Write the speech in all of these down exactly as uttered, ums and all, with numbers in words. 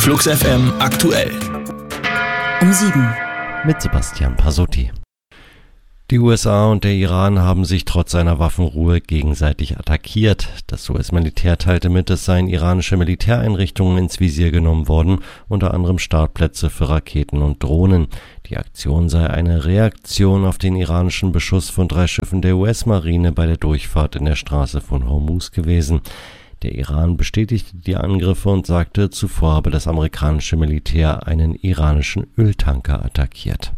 Flux F M aktuell. Um sieben. Mit Sebastian Pasotti. Die U S A und der Iran haben sich trotz einer Waffenruhe gegenseitig attackiert. Das U S-Militär teilte mit, es seien iranische Militäreinrichtungen ins Visier genommen worden, unter anderem Startplätze für Raketen und Drohnen. Die Aktion sei eine Reaktion auf den iranischen Beschuss von drei Schiffen der U S-Marine bei der Durchfahrt in der Straße von Hormuz gewesen. Der Iran bestätigte die Angriffe und sagte, zuvor habe das amerikanische Militär einen iranischen Öltanker attackiert.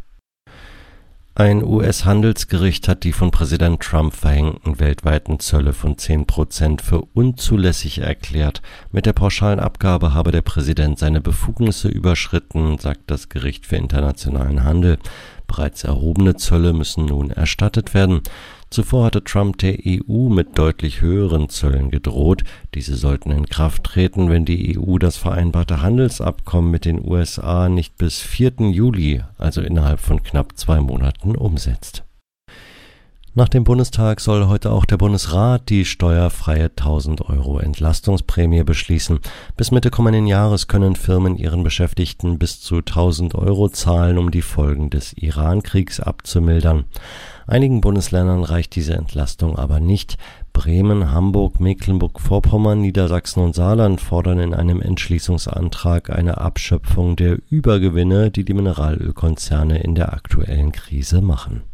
Ein U S-Handelsgericht hat die von Präsident Trump verhängten weltweiten Zölle von zehn Prozent für unzulässig erklärt. Mit der pauschalen Abgabe habe der Präsident seine Befugnisse überschritten, sagt das Gericht für internationalen Handel. Bereits erhobene Zölle müssen nun erstattet werden. Zuvor hatte Trump der E U mit deutlich höheren Zöllen gedroht. Diese sollten in Kraft treten, wenn die E U das vereinbarte Handelsabkommen mit den U S A nicht bis vierten Juli, also innerhalb von knapp zwei Monaten, umsetzt. Nach dem Bundestag soll heute auch der Bundesrat die steuerfreie tausend Euro Entlastungsprämie beschließen. Bis Mitte kommenden Jahres können Firmen ihren Beschäftigten bis zu tausend Euro zahlen, um die Folgen des Iran-Kriegs abzumildern. Einigen Bundesländern reicht diese Entlastung aber nicht. Bremen, Hamburg, Mecklenburg-Vorpommern, Niedersachsen und Saarland fordern in einem Entschließungsantrag eine Abschöpfung der Übergewinne, die die Mineralölkonzerne in der aktuellen Krise machen.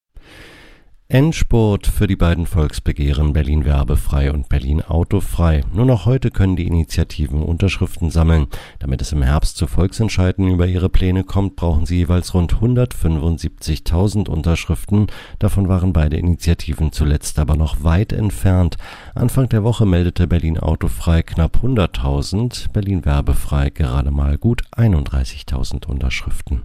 Endspurt für die beiden Volksbegehren Berlin werbefrei und Berlin autofrei. Nur noch heute können die Initiativen Unterschriften sammeln. Damit es im Herbst zu Volksentscheiden über ihre Pläne kommt, brauchen sie jeweils rund hundertfünfundsiebzigtausend Unterschriften. Davon waren beide Initiativen zuletzt aber noch weit entfernt. Anfang der Woche meldete Berlin autofrei knapp hunderttausend, Berlin werbefrei gerade mal gut einunddreißigtausend Unterschriften.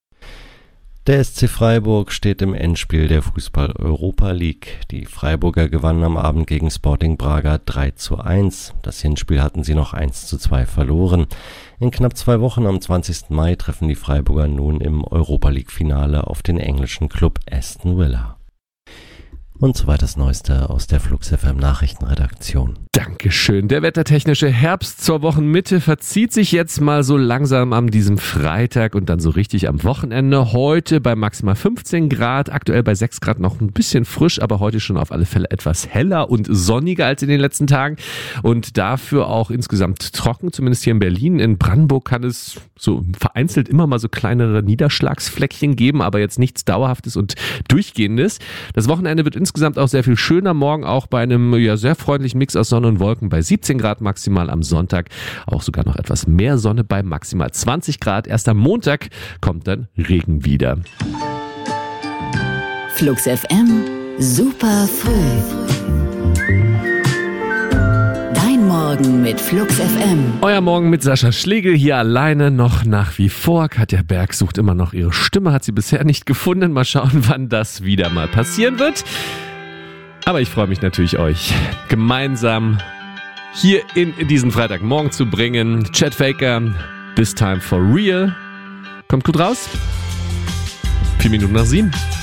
Der S C Freiburg steht im Endspiel der Fußball-Europa League. Die Freiburger gewannen am Abend gegen Sporting Braga drei zu eins. Das Hinspiel hatten sie noch eins zu zwei verloren. In knapp zwei Wochen am zwanzigsten Mai treffen die Freiburger nun im Europa League-Finale auf den englischen Club Aston Villa. Und soweit das Neueste aus der Flux F M Nachrichtenredaktion. Dankeschön. Der wettertechnische Herbst zur Wochenmitte verzieht sich jetzt mal so langsam an diesem Freitag und dann so richtig am Wochenende. Heute bei maximal fünfzehn Grad, aktuell bei sechs Grad noch ein bisschen frisch, aber heute schon auf alle Fälle etwas heller und sonniger als in den letzten Tagen und dafür auch insgesamt trocken, zumindest hier in Berlin. In Brandenburg kann es so vereinzelt immer mal so kleinere Niederschlagsfleckchen geben, aber jetzt nichts Dauerhaftes und Durchgehendes. Das Wochenende wird insgesamt auch sehr viel schöner. Morgen auch bei einem ja sehr freundlichen Mix aus Sonne und Wolken bei siebzehn Grad maximal, am Sonntag auch sogar noch etwas mehr Sonne bei maximal zwanzig Grad. Erst am Montag kommt dann Regen wieder. Flux F M, super früh. Dein Morgen mit Flux F M. Euer Morgen mit Sascha Schlegel hier alleine noch nach wie vor. Katja Berg sucht immer noch ihre Stimme, hat sie bisher nicht gefunden. Mal schauen, wann das wieder mal passieren wird. Aber ich freue mich natürlich, euch gemeinsam hier in diesen Freitagmorgen zu bringen. Chet Faker, This Time for Real. Kommt gut raus. Vier Minuten nach sieben.